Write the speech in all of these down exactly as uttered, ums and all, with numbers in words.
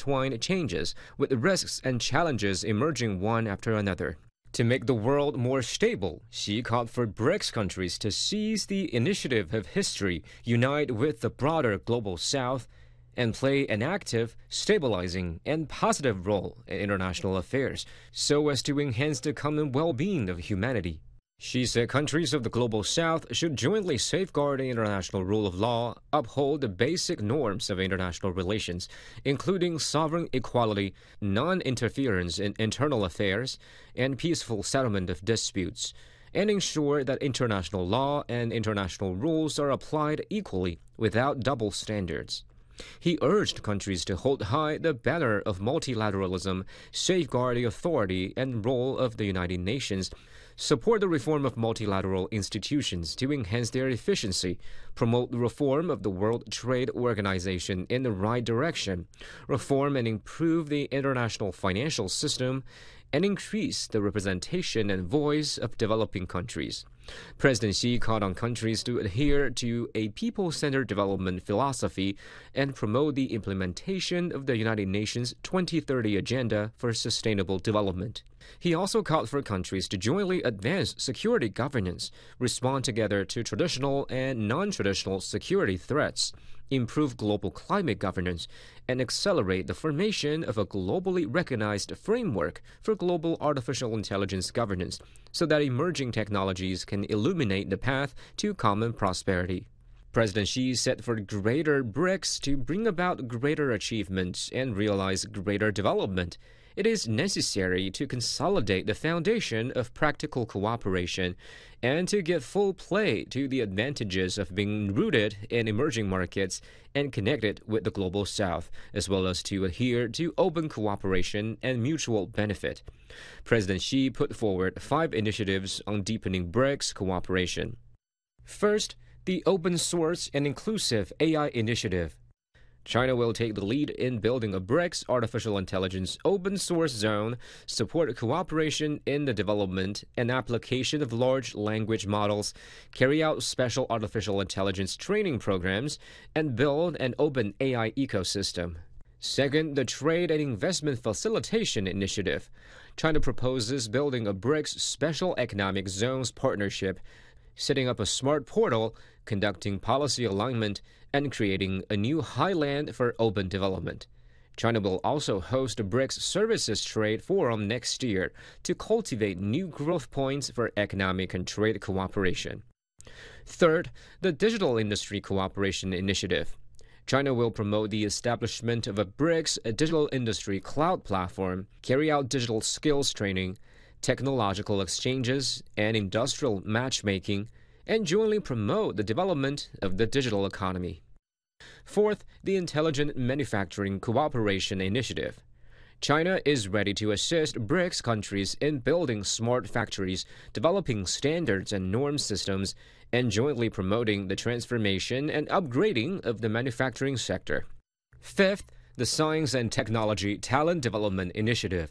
intertwined changes, with risks and challenges emerging one after another. To make the world more stable, Xi called for BRICS countries to seize the initiative of history, unite with the broader global South, and play an active, stabilizing, and positive role in international affairs, so as to enhance the common well-being of humanity. She said countries of the global South should jointly safeguard the international rule of law, uphold the basic norms of international relations, including sovereign equality, non-interference in internal affairs, and peaceful settlement of disputes, and ensure that international law and international rules are applied equally without double standards. He urged countries to hold high the banner of multilateralism, safeguard the authority and role of the United Nations, support the reform of multilateral institutions to enhance their efficiency, promote the reform of the World Trade Organization in the right direction, reform and improve the international financial system, and increase the representation and voice of developing countries. President Xi called on countries to adhere to a people-centered development philosophy and promote the implementation of the United Nations twenty thirty Agenda for Sustainable Development. He also called for countries to jointly advance security governance, respond together to traditional and non-traditional security threats, improve global climate governance, and accelerate the formation of a globally recognized framework for global artificial intelligence governance so that emerging technologies can illuminate the path to common prosperity. President Xi said for greater BRICS to bring about greater achievements and realize greater development, it is necessary to consolidate the foundation of practical cooperation and to give full play to the advantages of being rooted in emerging markets and connected with the global South, as well as to adhere to open cooperation and mutual benefit. President Xi put forward five initiatives on deepening BRICS cooperation. First, the Open Source and Inclusive A I Initiative. China will take the lead in building a BRICS artificial intelligence open source zone, support cooperation in the development and application of large language models, carry out special artificial intelligence training programs, and build an open A I ecosystem. Second, the Trade and Investment Facilitation Initiative. China proposes building a BRICS Special Economic Zones partnership, setting up a smart portal, conducting policy alignment, and creating a new highland for open development. China will also host a BRICS Services Trade Forum next year to cultivate new growth points for economic and trade cooperation. Third, the Digital Industry Cooperation Initiative. China will promote the establishment of a BRICS a digital industry cloud platform, carry out digital skills training, technological exchanges, and industrial matchmaking, and jointly promote the development of the digital economy. Fourth, the Intelligent Manufacturing Cooperation Initiative. China is ready to assist BRICS countries in building smart factories, developing standards and norm systems, and jointly promoting the transformation and upgrading of the manufacturing sector. Fifth, the Science and Technology Talent Development Initiative.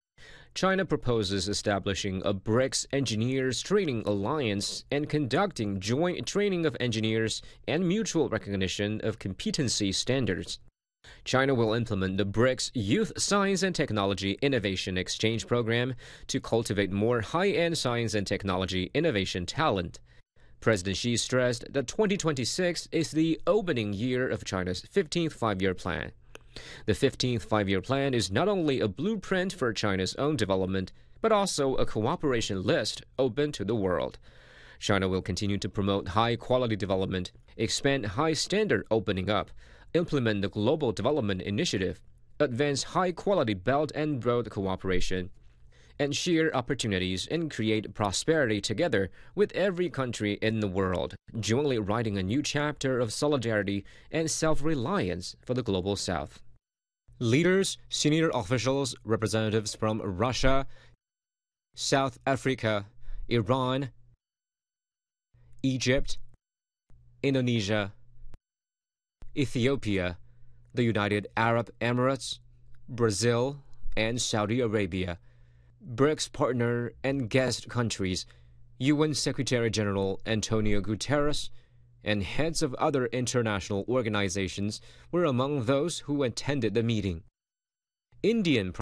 China proposes establishing a BRICS Engineers Training Alliance and conducting joint training of engineers and mutual recognition of competency standards. China will implement the BRICS Youth Science and Technology Innovation Exchange Program to cultivate more high-end science and technology innovation talent. President Xi stressed that twenty twenty-six is the opening year of China's fifteenth Five-Year Plan. The fifteenth Five-Year Plan is not only a blueprint for China's own development, but also a cooperation list open to the world. China will continue to promote high-quality development, expand high-standard opening up, implement the Global Development Initiative, advance high-quality Belt and Road cooperation, and share opportunities and create prosperity together with every country in the world, jointly writing a new chapter of solidarity and self-reliance for the global South. Leaders, senior officials, representatives from Russia, South Africa, Iran, Egypt, Indonesia, Ethiopia, the United Arab Emirates, Brazil, and Saudi Arabia, BRICS partner and guest countries, U N Secretary-General Antonio Guterres, and heads of other international organizations were among those who attended the meeting. Indian